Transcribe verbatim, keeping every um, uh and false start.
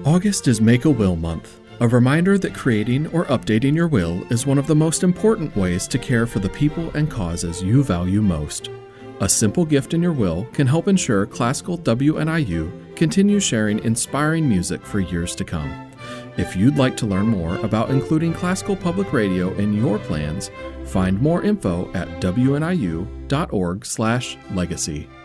August is Make a Will Month, a reminder that creating or updating your will is one of the most important ways to care for the people and causes you value most. A simple gift in your will can help ensure Classical W N I U continues sharing inspiring music for years to come. If you'd like to learn more about including classical public radio in your plans, find more info at W N I U dot org slash legacy.